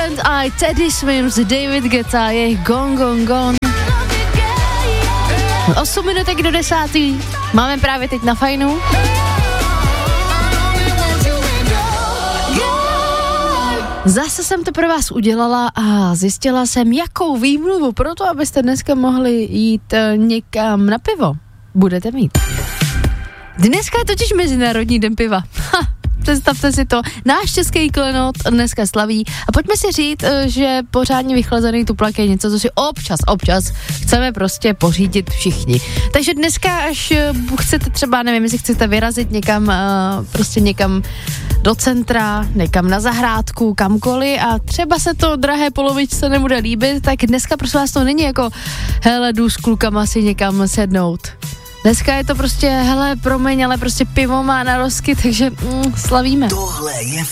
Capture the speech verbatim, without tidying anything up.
and I, Teddy Swims, David Guetta, jejich Gone Gone Gone. osm minutek do desátý. Máme právě teď na Fajnu. Zase jsem to pro vás udělala a zjistila jsem, jakou výmluvu pro to, abyste dneska mohli jít někam na pivo. Budete mít. Dneska je totiž Mezinárodní den piva. Ha, představte si to. Náš český klenot dneska slaví. A pojďme si říct, že pořádně vychlazený tuplak je něco, co si občas, občas chceme prostě pořídit všichni. Takže dneska, až chcete třeba, nevím, jestli chcete vyrazit někam, prostě někam do centra, někam na zahrádku, kamkoliv a třeba se to drahé polovičce nebude líbit, tak dneska prosím vás to není jako hele, jdu s klukama si někam sednout. Dneska je to prostě, hele, promiň, ale prostě pivo má narosky, takže mm, slavíme. Tohle je